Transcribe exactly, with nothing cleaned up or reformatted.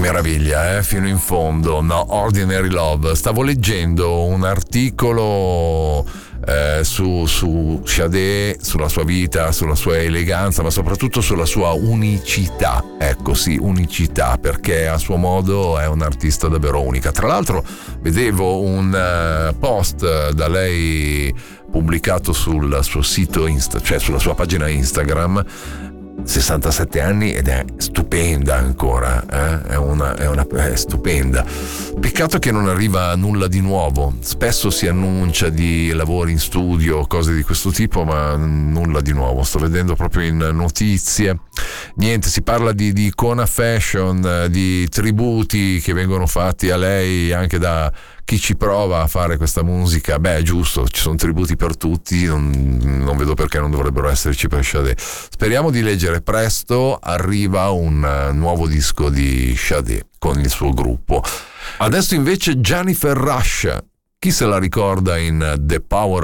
meraviglia, eh? Fino in fondo. No, Ordinary Love. Stavo leggendo un articolo eh, su, su Sade, sulla sua vita, sulla sua eleganza, ma soprattutto sulla sua unicità. Ecco, sì, unicità, perché a suo modo è un'artista davvero unica. Tra l'altro vedevo un uh, post da lei pubblicato sul suo sito Insta, cioè sulla sua pagina Instagram. sessantasette anni ed è stupenda ancora, eh? è, una, è, una, è stupenda. Peccato che non arriva nulla di nuovo. Spesso si annuncia di lavori in studio, cose di questo tipo, ma nulla di nuovo. Sto vedendo proprio in notizie. Niente, si parla di, di icona fashion, di tributi che vengono fatti a lei anche da chi ci prova a fare questa musica. Beh, è giusto, ci sono tributi per tutti, non, non vedo perché non dovrebbero esserci per Sade. Speriamo di leggere presto. Arriva un nuovo disco di Sade con il suo gruppo. Adesso invece Jennifer Rush, chi se la ricorda in The Power